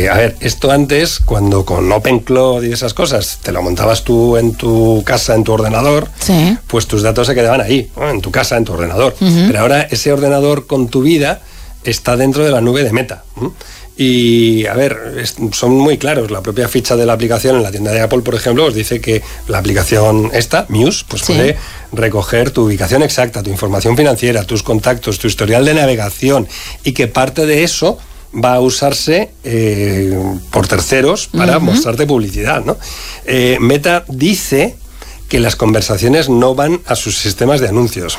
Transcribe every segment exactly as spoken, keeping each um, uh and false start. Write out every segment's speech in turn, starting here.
a ver, esto antes, cuando con OpenCloud y esas cosas, te lo montabas tú en tu casa, en tu ordenador, sí. pues tus datos se quedaban ahí, ¿no? En tu casa, en tu ordenador. Uh-huh. Pero ahora ese ordenador con tu vida está dentro de la nube de Meta. ¿Mm? Y, a ver, es, son muy claros. La propia ficha de la aplicación en la tienda de Apple, por ejemplo, os dice que la aplicación esta, Muse, pues sí. puede recoger tu ubicación exacta, tu información financiera, tus contactos, tu historial de navegación, y que parte de eso va a usarse eh, por terceros para uh-huh. mostrarte publicidad, ¿no? Eh, Meta dice que las conversaciones no van a sus sistemas de anuncios.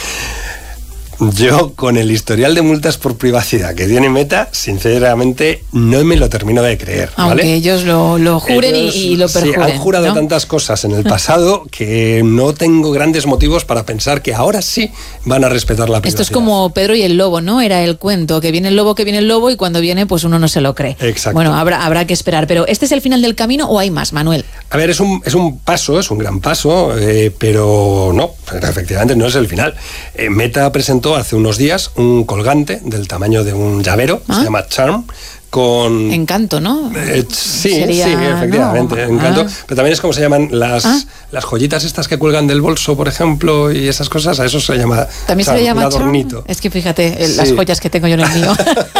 Yo, con el historial de multas por privacidad que tiene Meta, sinceramente no me lo termino de creer, ¿vale? Aunque ellos lo, lo juren ellos, y, y lo perjuren. Sí, han jurado ¿no? tantas cosas en el pasado que no tengo grandes motivos para pensar que ahora sí van a respetar la privacidad. Esto es como Pedro y el lobo, ¿no? Era el cuento, que viene el lobo, que viene el lobo, y cuando viene, pues uno no se lo cree. Exacto. Bueno, habrá, habrá que esperar. Pero ¿este es el final del camino o hay más, Manuel? A ver, es un, es un paso, es un gran paso, eh, pero no, efectivamente no es el final. Eh, Meta presentó hace unos días un colgante del tamaño de un llavero, ¿Ah? se llama Charm, con... Encanto, ¿no? Eh, sí, Sería... sí, efectivamente, no. Encanto. Ah. Pero también es como se llaman las, ¿Ah? las joyitas estas que cuelgan del bolso, por ejemplo, y esas cosas, a eso se llama ¿También Charm, se le llama un adornito. Charm? Es que fíjate, Sí. las joyas que tengo yo en el mío.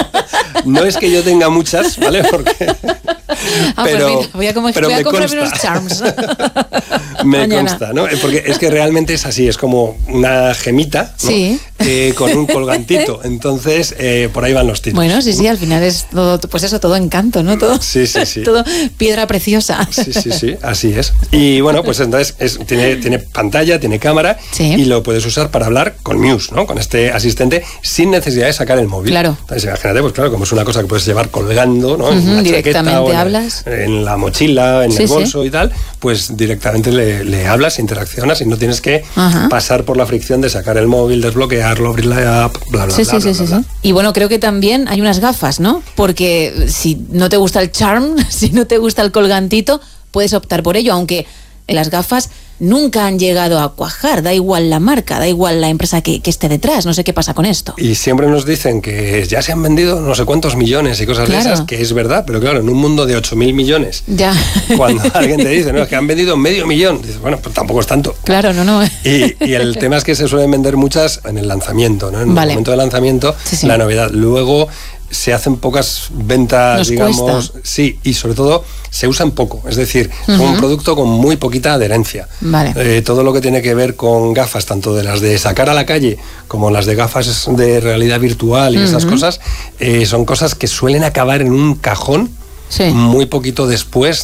No es que yo tenga muchas, ¿vale? Porque... Ah, pero, pues mira, voy a, comer, pero voy a me comprarme consta. unos Charms. Me Mañana. consta, ¿no? Porque es que realmente es así, es como una gemita, ¿no? Sí. Eh, con un colgantito. Entonces, eh, por ahí van los tiros. Bueno, sí, sí, al final es todo, pues eso, todo encanto, ¿no? Todo, sí, sí, sí. todo piedra preciosa. Sí, sí, sí, así es. Y bueno, pues entonces es, tiene, tiene pantalla, tiene cámara, sí. y lo puedes usar para hablar con Muse, ¿no? Con este asistente, sin necesidad de sacar el móvil. Claro. Entonces, imagínate, pues claro, como es una cosa que puedes llevar colgando, ¿no? Uh-huh, en directamente en hablas. El, en la mochila, en sí, el bolso sí. y tal, pues directamente le, le hablas, interaccionas y no tienes que uh-huh. pasar por la fricción de sacar el móvil, desbloquearlo, abrir la app, bla, bla, sí, bla, sí, bla, sí, bla, sí, bla. sí. Y bueno, creo que también hay unas gafas, ¿no? Porque si no te gusta el Charm, si no te gusta el colgantito, puedes optar por ello, aunque las gafas nunca han llegado a cuajar, da igual la marca, da igual la empresa que, que esté detrás, no sé qué pasa con esto. Y siempre nos dicen que ya se han vendido no sé cuántos millones y cosas claro. de esas, que es verdad, pero claro, en un mundo de ocho mil millones, ya. cuando alguien te dice, no, es que han vendido medio millón, dices, bueno, pues tampoco es tanto. Claro, no, no. Y, y el tema es que se suelen vender muchas en el lanzamiento, ¿no? En vale. el momento de lanzamiento, sí, sí. la novedad. Luego se hacen pocas ventas, Nos digamos, cuesta. sí, y sobre todo se usan poco, es decir, uh-huh. son un producto con muy poquita adherencia. Vale. Eh, todo lo que tiene que ver con gafas, tanto de las de sacar a la calle como las de gafas de realidad virtual y uh-huh. esas cosas, eh, son cosas que suelen acabar en un cajón sí. muy poquito después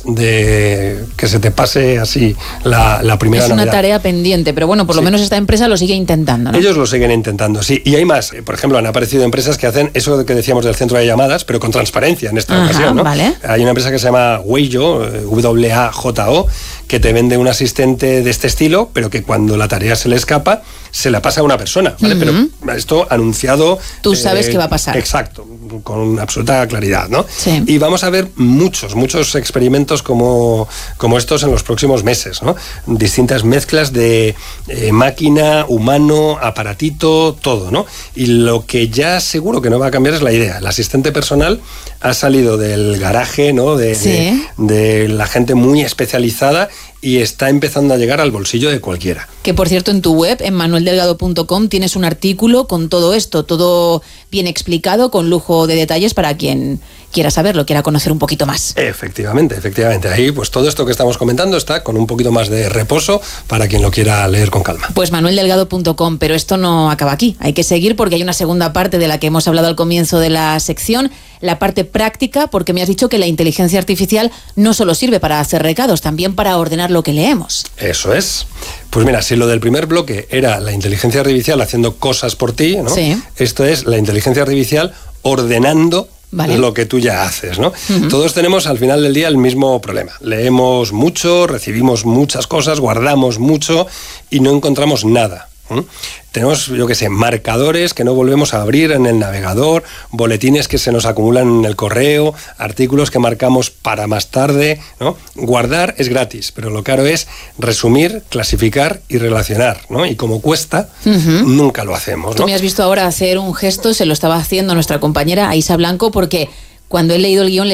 de que se te pase así la, la primera Es una novedad. tarea pendiente, pero bueno, por sí. lo menos esta empresa lo sigue intentando, ¿no? Ellos lo siguen intentando, sí. Y hay más. Por ejemplo, han aparecido empresas que hacen eso que decíamos del centro de llamadas, pero con transparencia en esta Ajá, ocasión, ¿no? Vale. Hay una empresa que se llama Wajo, W A J O, que te vende un asistente de este estilo, pero que cuando la tarea se le escapa, se la pasa a una persona, ¿vale? Uh-huh. Pero esto anunciado... Tú sabes eh, qué va a pasar. Exacto, con absoluta claridad, ¿no? Sí. Y vamos a ver muchos, muchos experimentos como, como estos en los próximos meses, ¿no? Distintas mezclas de eh, máquina, humano, aparatito, todo, ¿no? Y lo que ya seguro que no va a cambiar es la idea. El asistente personal ha salido del garaje, ¿no? De, sí. de, de la gente muy especializada y está empezando a llegar al bolsillo de cualquiera. Que por cierto, en tu web, en manuel delgado punto com, tienes un artículo con todo esto, todo bien explicado, con lujo de detalles para quien quiera saberlo, quiera conocer un poquito más. Efectivamente, efectivamente. Ahí pues todo esto que estamos comentando está con un poquito más de reposo para quien lo quiera leer con calma. Pues manuel delgado punto com, pero esto no acaba aquí. Hay que seguir porque hay una segunda parte de la que hemos hablado al comienzo de la sección, la parte práctica, porque me has dicho que la inteligencia artificial no solo sirve para hacer recados, también para ordenar lo que leemos. Eso es. Pues mira, si lo del primer bloque era la inteligencia artificial haciendo cosas por ti, ¿no? Sí. Esto es la inteligencia artificial ordenando Vale. lo que tú ya haces, ¿no? Uh-huh. Todos tenemos al final del día el mismo problema. Leemos mucho, recibimos muchas cosas, guardamos mucho y no encontramos nada. ¿Mm? Tenemos, yo qué sé, marcadores que no volvemos a abrir en el navegador, boletines que se nos acumulan en el correo, artículos que marcamos para más tarde, ¿no? Guardar es gratis, pero lo caro es resumir, clasificar y relacionar, ¿no? Y como cuesta, uh-huh. nunca lo hacemos, ¿no? Tú me has visto ahora hacer un gesto, se lo estaba haciendo nuestra compañera Aisa Blanco, porque cuando he leído el guión le